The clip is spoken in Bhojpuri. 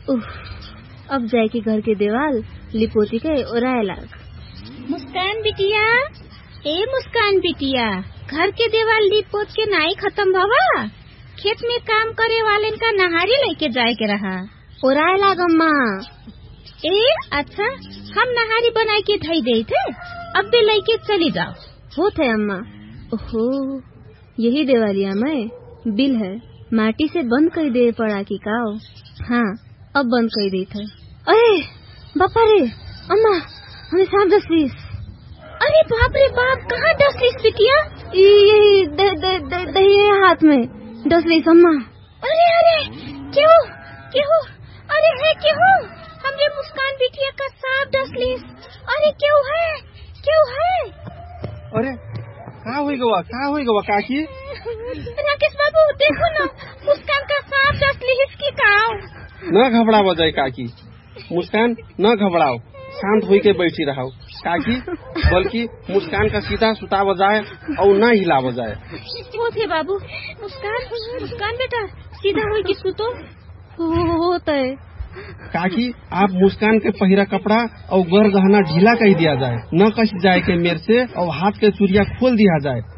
उफ, अब जाए के घर के देवाल लिपोती के ओराए लाग। मुस्कान बिटिया, ए मुस्कान बिटिया, घर के देवाल लिपोत के नाई खत्म भवा। खेत में काम करे वाले का नहारी लेके जाए के रहा। ओराए लाग अम्मा। ए अच्छा, हम नहारी बनाए के धई दे थे, अब भी लेके चली जाओ। हो थे अम्मा। ओहो, यही देवालिया में बिल है, माटी से बंद कर दे पड़ा की काओ। हाँ, अब बंद कर दी थे। अरे बापा रे अम्मा, हमें सांप डसलीस। अरे बाप रे बाप, कहाँ डसलीस बिटिया? यही दही हाथ में डसलीस अम्मा। अरे अरे, क्यों क्यों? अरे है क्यों? हमरे मुस्कान बिटिया का सांप डसलीस। अरे क्यों है, क्यों है? अरे का हुई गवा काकी? राकेश बाबू देखो ना, मुस्कान का सांप डसलीस की काओ। न घबराओ जाए काकी, मुस्कान न घबराओ, शांत होई के बैठी रहो काकी, बल्कि मुस्कान का सीधा सुताव जाए और न हिलाव जाए। वो थे बाबू, मुस्कान बेटा सीधा होई के सुतो। होता है काकी, आप मुस्कान के पहिरा कपड़ा और गर गहना ढीला कर दिया जाए, न कस जाए के मेर से, और हाथ के चूड़िया खोल दिया जाए।